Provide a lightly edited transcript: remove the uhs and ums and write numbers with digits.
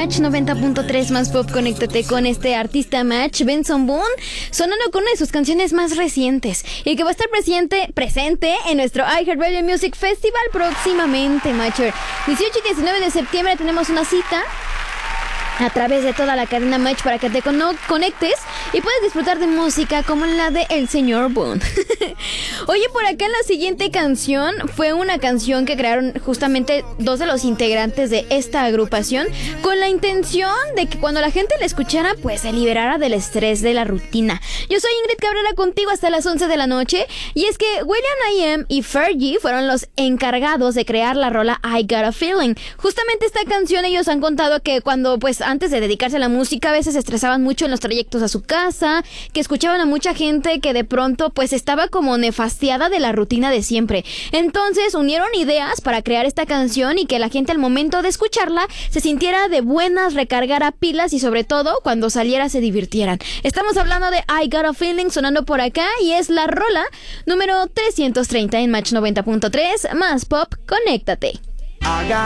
Match 90.3 más pop. Conéctate con este artista Match, Benson Boone, sonando con una de sus canciones más recientes y que va a estar presente en nuestro iHeartRadio Music Festival próximamente, Matcher. 18 y 19 de septiembre tenemos una cita a través de toda la cadena Match para que te conectes y puedes disfrutar de música como la de El Señor Boone. Oye, por acá la siguiente canción fue una canción que crearon justamente dos de los integrantes de esta agrupación con la intención de que cuando la gente la escuchara pues se liberara del estrés de la rutina. Yo soy Ingrid Cabrera, contigo hasta las 11 de la noche, y es que will.i.am y Fergie fueron los encargados de crear la rola I Got a Feeling. Justamente esta canción ellos han contado que cuando pues antes de dedicarse a la música a veces se estresaban mucho en los trayectos a su casa, que escuchaban a mucha gente que de pronto pues estaba como nefastiada de la rutina de siempre. Entonces unieron ideas para crear esta canción y que la gente al momento de escucharla se sintiera de buenas, recargara pilas y sobre todo cuando saliera se divirtieran. Estamos hablando de I Got a Feeling sonando por acá y es la rola número 330 en Match 90.3 más pop. Conéctate.